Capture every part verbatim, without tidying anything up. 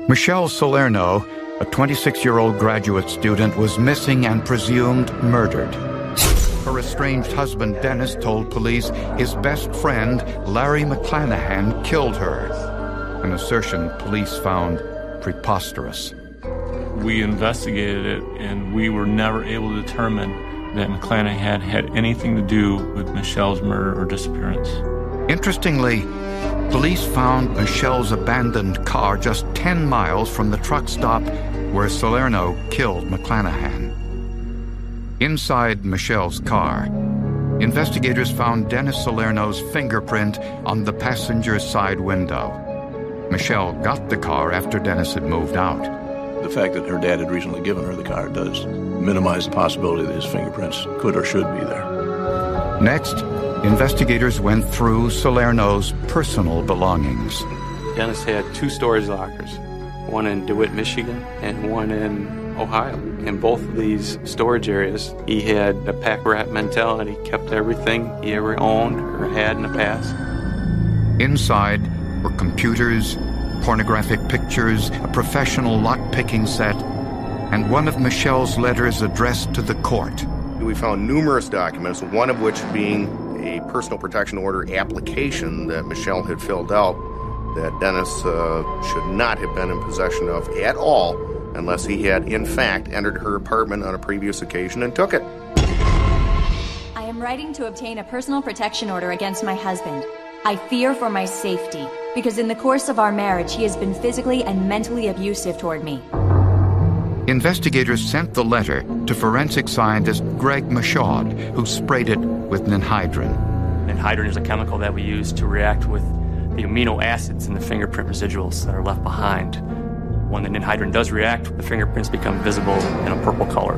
Michelle Salerno, a twenty-six-year-old graduate student, was missing and presumed murdered. Her estranged husband, Dennis, told police his best friend, Larry McClanahan, killed her, an assertion police found preposterous. We investigated it, and we were never able to determine that McClanahan had anything to do with Michelle's murder or disappearance. Interestingly, police found Michelle's abandoned car just ten miles from the truck stop where Salerno killed McClanahan. Inside Michelle's car, investigators found Dennis Salerno's fingerprint on the passenger's side window. Michelle got the car after Dennis had moved out. The fact that her dad had recently given her the car does minimize the possibility that his fingerprints could or should be there. Next, investigators went through Salerno's personal belongings. Dennis had two storage lockers, one in DeWitt, Michigan, and one in Ohio. In both of these storage areas, he had a pack rat mentality, kept everything he ever owned or had in the past. Inside were computers, pornographic pictures, a professional lock-picking set, and one of Michelle's letters addressed to the court. We found numerous documents, one of which being a personal protection order application that Michelle had filled out that Dennis uh, should not have been in possession of at all unless he had, in fact, entered her apartment on a previous occasion and took it. I am writing to obtain a personal protection order against my husband. I fear for my safety, because in the course of our marriage, he has been physically and mentally abusive toward me. Investigators sent the letter to forensic scientist Greg Michaud, who sprayed it with ninhydrin. Ninhydrin is a chemical that we use to react with the amino acids in the fingerprint residuals that are left behind. When the ninhydrin does react, the fingerprints become visible in a purple color.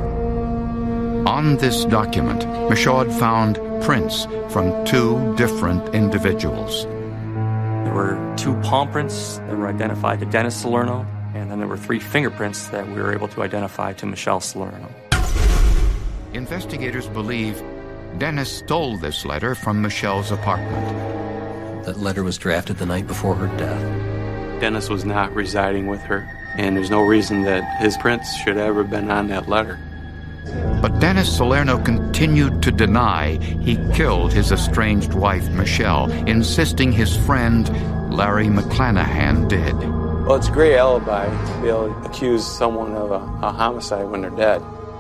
On this document, Michaud found prints from two different individuals. There were two palm prints that were identified to Dennis Salerno, and then there were three fingerprints that we were able to identify to Michelle Salerno. Investigators believe Dennis stole this letter from Michelle's apartment. That letter was drafted the night before her death. Dennis was not residing with her, and there's no reason that his prints should ever have been on that letter. But Dennis Salerno continued to deny he killed his estranged wife, Michelle, insisting his friend, Larry McClanahan, did. Well, it's a great alibi to be able to accuse someone of a, a homicide when they're dead.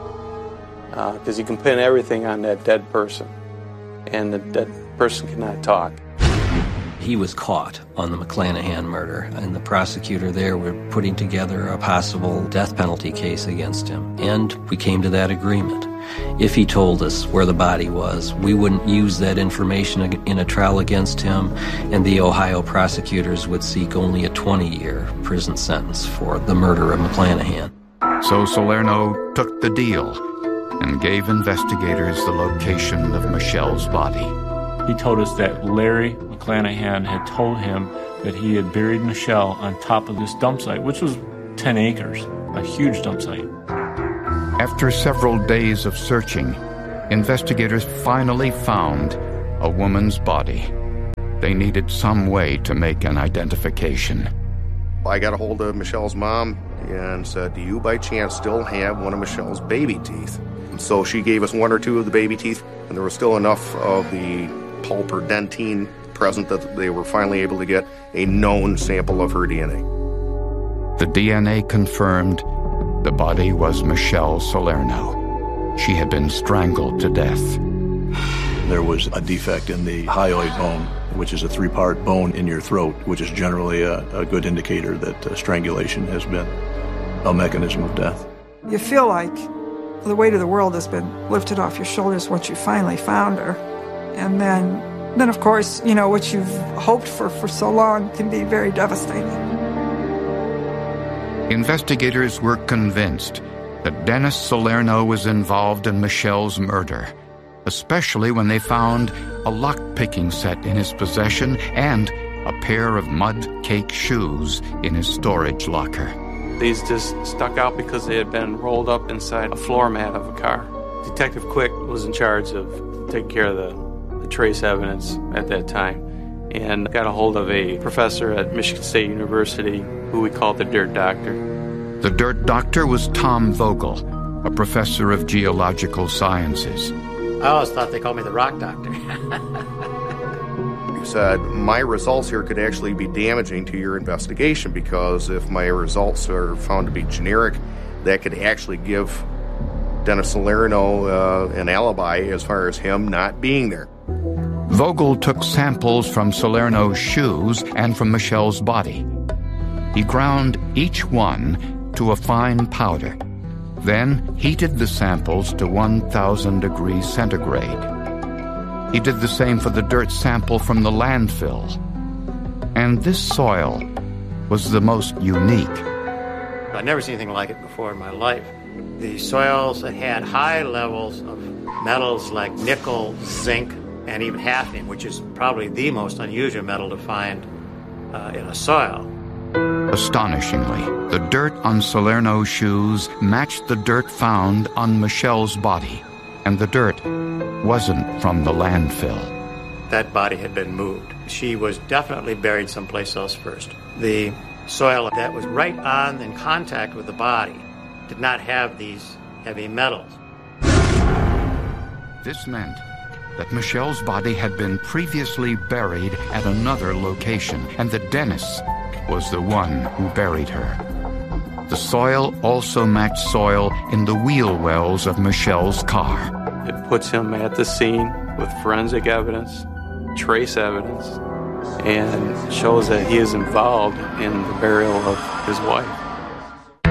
Because uh, you can pin everything on that dead person, and the dead person cannot talk. He was caught on the McClanahan murder, and the prosecutor there were putting together a possible death penalty case against him. And we came to that agreement. If he told us where the body was, we wouldn't use that information in a trial against him, and the Ohio prosecutors would seek only a twenty-year prison sentence for the murder of McClanahan. So Salerno took the deal and gave investigators the location of Michelle's body. He told us that Larry McClanahan had told him that he had buried Michelle on top of this dump site, which was ten acres, a huge dump site. After several days of searching, investigators finally found a woman's body. They needed some way to make an identification. I got a hold of Michelle's mom and said, do you by chance still have one of Michelle's baby teeth? And so she gave us one or two of the baby teeth, and there was still enough of the pulp or dentine present that they were finally able to get a known sample of her D N A. The D N A confirmed the body was Michelle Salerno. She had been strangled to death. There was a defect in the hyoid bone, which is a three-part bone in your throat, which is generally a, a good indicator that uh, strangulation has been a mechanism of death. You feel like the weight of the world has been lifted off your shoulders once you finally found her. And then, then of course, you know, what you've hoped for for so long can be very devastating. Investigators were convinced that Dennis Salerno was involved in Michelle's murder, especially when they found a lock-picking set in his possession and a pair of mud-cake shoes in his storage locker. These just stuck out because they had been rolled up inside a floor mat of a car. Detective Quick was in charge of taking care of the, the trace evidence at that time, and got a hold of a professor at Michigan State University who we called the Dirt Doctor. The Dirt Doctor was Tom Vogel, a professor of geological sciences. I always thought they called me the Rock Doctor. He said, my results here could actually be damaging to your investigation because if my results are found to be generic, that could actually give Dennis Salerno uh, an alibi as far as him not being there. Vogel took samples from Salerno's shoes and from Michelle's body. He ground each one to a fine powder, then heated the samples to one thousand degrees centigrade. He did the same for the dirt sample from the landfill. And this soil was the most unique. I'd never seen anything like it before in my life. The soils had high levels of metals like nickel, zinc, and even hafnium, which is probably the most unusual metal to find uh, in a soil. Astonishingly, the dirt on Salerno's shoes matched the dirt found on Michelle's body, and the dirt wasn't from the landfill. That body had been moved. She was definitely buried someplace else first. The soil that was right on in contact with the body did not have these heavy metals. This meant that Michelle's body had been previously buried at another location, and that Dennis was the one who buried her. The soil also matched soil in the wheel wells of Michelle's car. It puts him at the scene with forensic evidence, trace evidence, and shows that he is involved in the burial of his wife.